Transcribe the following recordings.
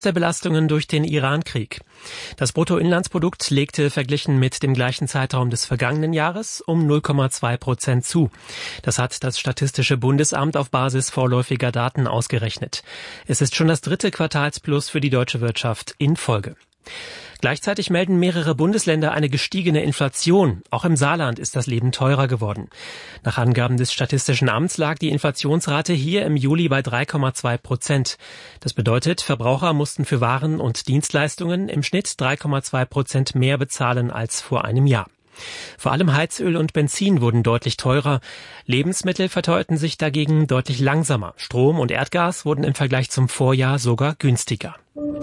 der Belastungen durch den Iran-Krieg. Das Bruttoinlandsprodukt legte verglichen mit dem gleichen Zeitraum des vergangenen Jahres um 0,2% zu. Das hat das Statistische Bundesamt auf Basis vorläufiger Daten ausgerechnet. Es ist schon das dritte Quartalsplus für die deutsche Wirtschaft in Folge. Gleichzeitig melden mehrere Bundesländer eine gestiegene Inflation. Auch im Saarland ist das Leben teurer geworden. Nach Angaben des Statistischen Amts lag die Inflationsrate hier im Juli bei 3,2%. Das bedeutet, Verbraucher mussten für Waren und Dienstleistungen im Schnitt 3,2% mehr bezahlen als vor einem Jahr. Vor allem Heizöl und Benzin wurden deutlich teurer. Lebensmittel verteuerten sich dagegen deutlich langsamer. Strom und Erdgas wurden im Vergleich zum Vorjahr sogar günstiger.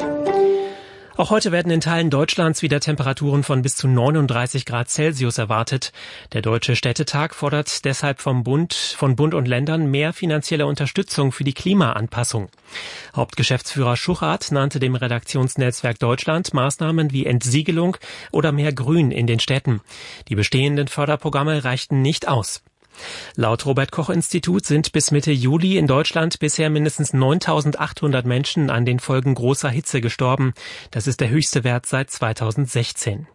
Auch heute werden in Teilen Deutschlands wieder Temperaturen von bis zu 39 Grad Celsius erwartet. Der Deutsche Städtetag fordert deshalb von Bund und Ländern mehr finanzielle Unterstützung für die Klimaanpassung. Hauptgeschäftsführer Schuchart nannte dem Redaktionsnetzwerk Deutschland Maßnahmen wie Entsiegelung oder mehr Grün in den Städten. Die bestehenden Förderprogramme reichten nicht aus. Laut Robert-Koch-Institut sind bis Mitte Juli in Deutschland bisher mindestens 9.800 Menschen an den Folgen großer Hitze gestorben. Das ist der höchste Wert seit 2016.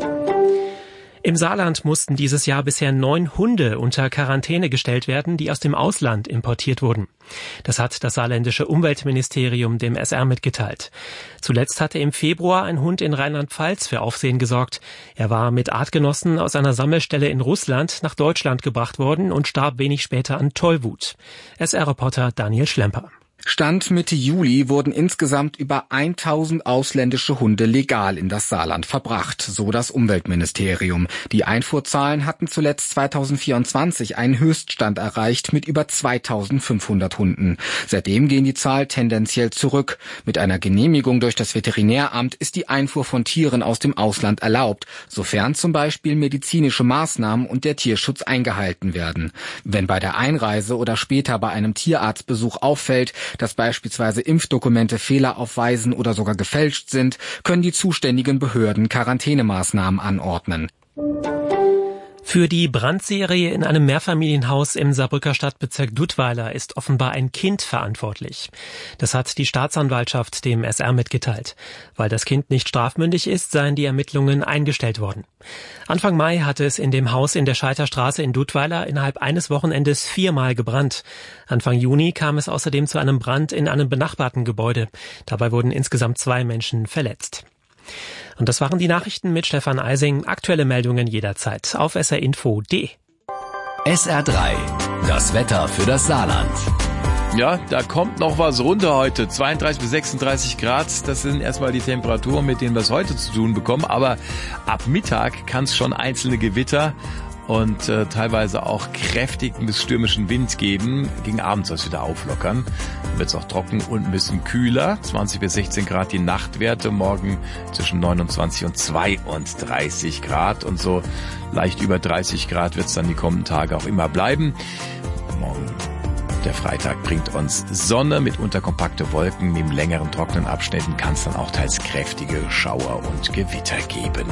Im Saarland mussten dieses Jahr bisher 9 Hunde unter Quarantäne gestellt werden, die aus dem Ausland importiert wurden. Das hat das saarländische Umweltministerium dem SR mitgeteilt. Zuletzt hatte im Februar ein Hund in Rheinland-Pfalz für Aufsehen gesorgt. Er war mit Artgenossen aus einer Sammelstelle in Russland nach Deutschland gebracht worden und starb wenig später an Tollwut. SR-Reporter Daniel Schlemper. Stand Mitte Juli wurden insgesamt über 1000 ausländische Hunde legal in das Saarland verbracht, so das Umweltministerium. Die Einfuhrzahlen hatten zuletzt 2024 einen Höchststand erreicht mit über 2500 Hunden. Seitdem gehen die Zahl tendenziell zurück. Mit einer Genehmigung durch das Veterinäramt ist die Einfuhr von Tieren aus dem Ausland erlaubt, sofern zum Beispiel medizinische Maßnahmen und der Tierschutz eingehalten werden. Wenn bei der Einreise oder später bei einem Tierarztbesuch auffällt, dass beispielsweise Impfdokumente Fehler aufweisen oder sogar gefälscht sind, können die zuständigen Behörden Quarantänemaßnahmen anordnen. Für die Brandserie in einem Mehrfamilienhaus im Saarbrücker Stadtbezirk Duttweiler ist offenbar ein Kind verantwortlich. Das hat die Staatsanwaltschaft dem SR mitgeteilt. Weil das Kind nicht strafmündig ist, seien die Ermittlungen eingestellt worden. Anfang Mai hatte es in dem Haus in der Scheiterstraße in Duttweiler innerhalb eines Wochenendes 4-mal gebrannt. Anfang Juni kam es außerdem zu einem Brand in einem benachbarten Gebäude. Dabei wurden insgesamt 2 Menschen verletzt. Und das waren die Nachrichten mit Stefan Eising. Aktuelle Meldungen jederzeit auf srinfo.de. SR3, das Wetter für das Saarland. Ja, da kommt noch was runter heute. 32 bis 36 Grad, das sind erstmal die Temperaturen, mit denen wir es heute zu tun bekommen. Aber ab Mittag kann es schon einzelne Gewitter und teilweise auch kräftigen bis stürmischen Wind geben. Gegen Abend soll es wieder auflockern. Dann wird es auch trocken und ein bisschen kühler. 20 bis 16 Grad die Nachtwerte. Morgen zwischen 29 und 32 Grad. Und so leicht über 30 Grad wird es dann die kommenden Tage auch immer bleiben. Morgen der Freitag bringt uns Sonne, mitunter kompakte Wolken. Neben längeren trockenen Abschnitten kann es dann auch teils kräftige Schauer und Gewitter geben.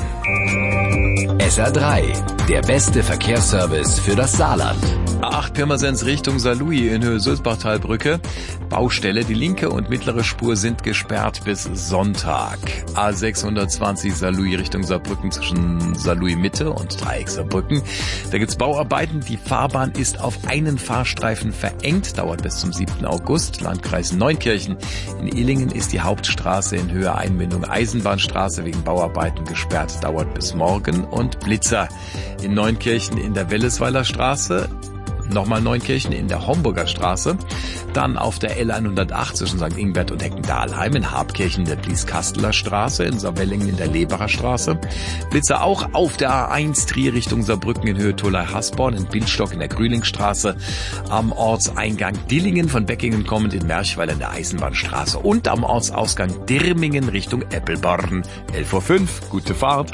SR3, der beste Verkehrsservice für das Saarland. A8 Pirmasens Richtung Saarlouis in Höhe Sulzbachtalbrücke. Baustelle, die linke und mittlere Spur sind gesperrt bis Sonntag. A620 Saarlouis Richtung Saarbrücken zwischen Saarlouis Mitte und Dreieck Saarbrücken. Da gibt's Bauarbeiten. Die Fahrbahn ist auf einen Fahrstreifen verengt, dauert bis zum 7. August. Landkreis Neunkirchen. In Illingen ist die Hauptstraße in Höhe Einbindung Eisenbahnstraße wegen Bauarbeiten gesperrt, dauert bis morgen. Und Blitzer in Neunkirchen in der Wellesweiler Straße. Nochmal Neunkirchen in der Homburger Straße, dann auf der L108 zwischen St. Ingbert und Heckendahlheim, in Habkirchen in der Blies-Kasteler Straße, in Saarwellingen in der Leberer Straße, Blitzer auch auf der A1 Trier Richtung Saarbrücken in Höhe Tolai-Hasborn, in Bildstock in der Grühlingstraße, am Ortseingang Dillingen von Beckingen kommend in Merchweiler in der Eisenbahnstraße und am Ortsausgang Dirmingen Richtung Eppelborn. 11:05 Uhr, gute Fahrt.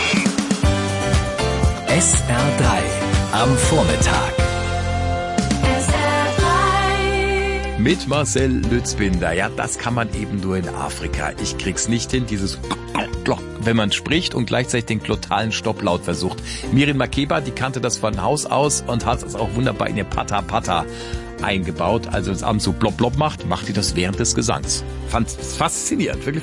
SR3 am Vormittag. Mit Marcel Lützbinder. Ja, das kann man eben nur in Afrika. Ich krieg's nicht hin, dieses wenn man spricht und gleichzeitig den glottalen Stopplaut versucht. Mirin Makeba, die kannte das von Haus aus und hat es auch wunderbar in ihr Pata Pata eingebaut. Also wenn es abends so blop blop macht die das während des Gesangs. Fand faszinierend, wirklich.